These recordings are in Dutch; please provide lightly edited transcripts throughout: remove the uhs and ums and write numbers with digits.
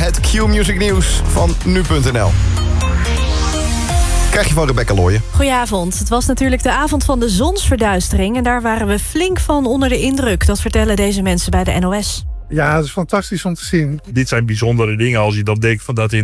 Het Q-music nieuws van nu.nl. Krijg je van Rebecca Looijen. Goedenavond. Het was natuurlijk de avond van de zonsverduistering en daar waren we flink van onder de indruk. Dat vertellen deze mensen bij de NOS. Ja, dat is fantastisch om te zien. Dit zijn bijzondere dingen. Als je dan denkt van dat in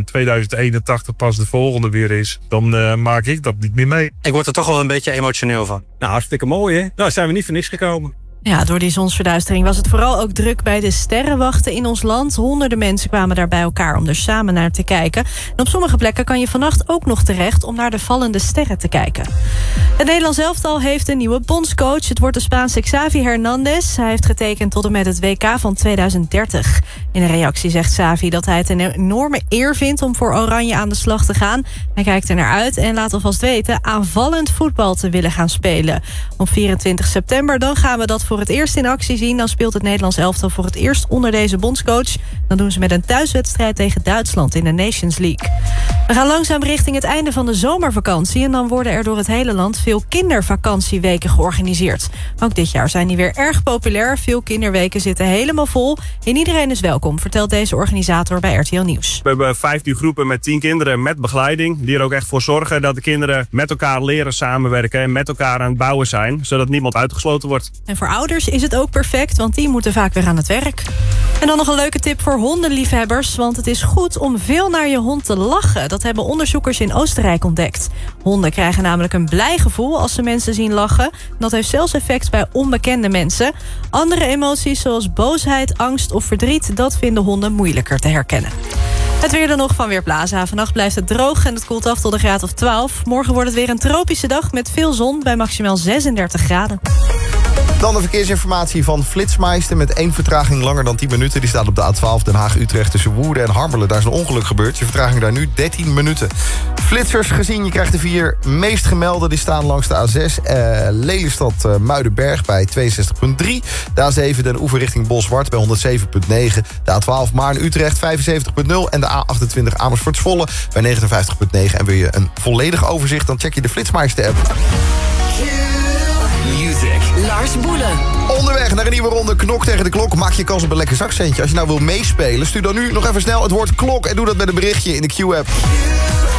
2081 pas de volgende weer is, dan maak ik dat niet meer mee. Ik word er toch wel een beetje emotioneel van. Nou, hartstikke mooi, hè? Nou, zijn we niet voor niks gekomen. Ja, door die zonsverduistering was het vooral ook druk bij de sterrenwachten in ons land. Honderden mensen kwamen daar bij elkaar om er samen naar te kijken. En op sommige plekken kan je vannacht ook nog terecht om naar de vallende sterren te kijken. Het Nederlands elftal heeft een nieuwe bondscoach. Het wordt de Spaanse Xavi Hernandez. Hij heeft getekend tot en met het WK van 2030. In een reactie zegt Xavi dat hij het een enorme eer vindt om voor Oranje aan de slag te gaan. Hij kijkt er naar uit en laat alvast weten aanvallend voetbal te willen gaan spelen. Op 24 september dan gaan we dat voor het eerst in actie zien. Dan speelt het Nederlands elftal voor het eerst onder deze bondscoach. Dan doen ze met een thuiswedstrijd tegen Duitsland in de Nations League. We gaan langzaam richting het einde van de zomervakantie. En dan worden er door het hele land veel kindervakantieweken georganiseerd. Ook dit jaar zijn die weer erg populair. Veel kinderweken zitten helemaal vol. En iedereen is welkom, vertelt deze organisator bij RTL Nieuws. We hebben 15 groepen met 10 kinderen met begeleiding. Die er ook echt voor zorgen dat de kinderen met elkaar leren samenwerken. En met elkaar aan het bouwen zijn. Zodat niemand uitgesloten wordt. En voor ouders is het ook perfect, want die moeten vaak weer aan het werk. En dan nog een leuke tip voor hondenliefhebbers, want het is goed om veel naar je hond te lachen. Dat hebben onderzoekers in Oostenrijk ontdekt. Honden krijgen namelijk een blij gevoel als ze mensen zien lachen. Dat heeft zelfs effect bij onbekende mensen. Andere emoties zoals boosheid, angst of verdriet, dat vinden honden moeilijker te herkennen. Het weer dan nog van Weerplaza. Vannacht blijft het droog en het koelt af tot een graad of 12. Morgen wordt het weer een tropische dag met veel zon bij maximaal 36 graden. Dan de verkeersinformatie van Flitsmeister met 1 vertraging langer dan 10 minuten. Die staat op de A12 Den Haag-Utrecht tussen Woerden en Harmelen. Daar is een ongeluk gebeurd. Je vertraging daar nu 13 minuten. Flitsers gezien, je krijgt de 4 meest gemelde. Die staan langs de A6. Lelystad-Muidenberg bij 62,3. De A7 Den Oever richting Bolsward bij 107,9. De A12 Maarn-Utrecht 75,0. En de A28 Amersfoort-Zwolle bij 59,9. En wil je een volledig overzicht, dan check je de Flitsmeister-app. Lars Boelen. Onderweg naar een nieuwe ronde Knok tegen de Klok. Maak je kans op een lekker zakcentje. Als je nou wil meespelen, stuur dan nu nog even snel het woord klok en doe dat met een berichtje in de Q-app.